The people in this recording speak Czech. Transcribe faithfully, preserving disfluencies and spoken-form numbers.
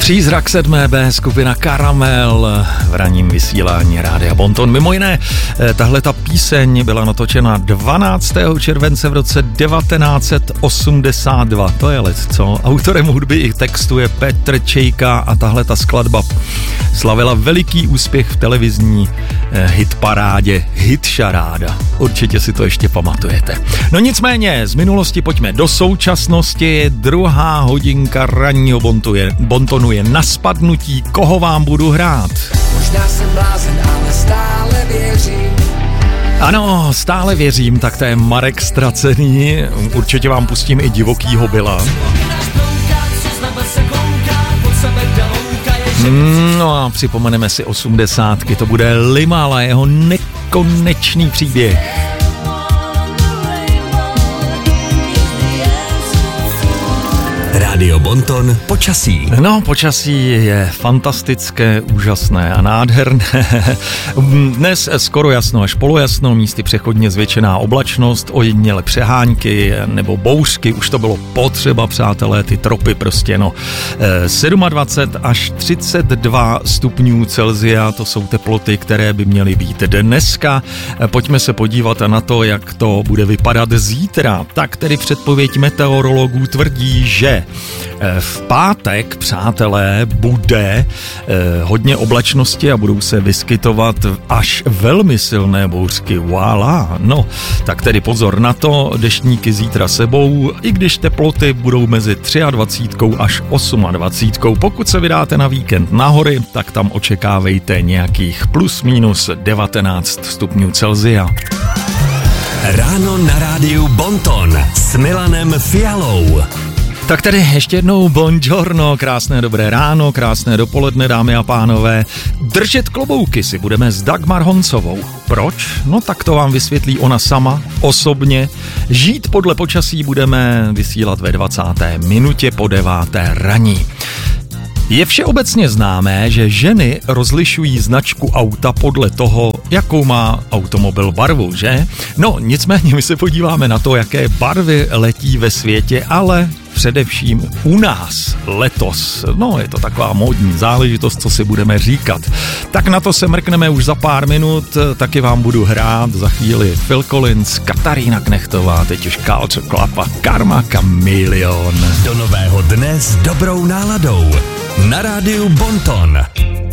Přízrak sedmé bé, skupina Karamel v ranním vysílání Rádia Bonton. Mimo jiné, tahle ta píseň byla natočena dvanáctého července v roce devatenáct set osmdesát dva. To je let, co? Autorem hudby i textu je Petr Čejka a tahle ta skladba slavila veliký úspěch v televizní hitparádě Hitšaráda. Určitě si to ještě pamatujete. No nicméně, z minulosti pojďme do současnosti. Druhá hodinka ranního bontu je, Bontonu je na spadnutí. Koho vám budu hrát? Možná jsem blázen, ale stále věřím. Ano, stále věřím, tak to je Marek Ztracený. Určitě vám pustím i Divokýho Byla. No a připomeneme si osmdesátky, to bude Limal a jeho nekonečný příběh. Rádio Bonton počasí. No, počasí je fantastické, úžasné a nádherné. Dnes skoro jasno až polojasno, místy přechodně zvětšená oblačnost, ojediněle přehánky nebo bouřky, už to bylo potřeba, přátelé, ty tropy prostě, no. dvacet sedm až třicet dva stupňů Celsia, to jsou teploty, které by měly být dneska. Pojďme se podívat na to, jak to bude vypadat zítra. Tak tedy předpověď meteorologů tvrdí, že v pátek, přátelé, bude eh, hodně oblačnosti a budou se vyskytovat až velmi silné bouřky. Voilà. No, tak tedy pozor na to, deštníky zítra sebou, i když teploty budou mezi dvacet tři až dvacet osm. Pokud se vydáte na víkend na hory, tak tam očekávejte nějakých plus minus devatenáct stupňů Celsia. Ráno na rádiu Bonton s Milanem Fialou. Tak tedy ještě jednou buongiorno, krásné dobré ráno, krásné dopoledne, dámy a pánové. Držet klobouky si budeme s Dagmar Honcovou. Proč? No tak to vám vysvětlí ona sama, osobně. Žít podle počasí budeme vysílat ve dvacáté minutě po deváté raní. Je všeobecně známé, že ženy rozlišují značku auta podle toho, jakou má automobil barvu, že? No, nicméně my se podíváme na to, jaké barvy letí ve světě, ale především u nás letos. No, je to taková módní záležitost, co si budeme říkat. Tak na to se mrkneme už za pár minut, taky vám budu hrát za chvíli Phil Collins, Katarína Knechtová, teď už Culture Club a Karma Chameleon. Do nového dne s dobrou náladou na rádiu Bonton.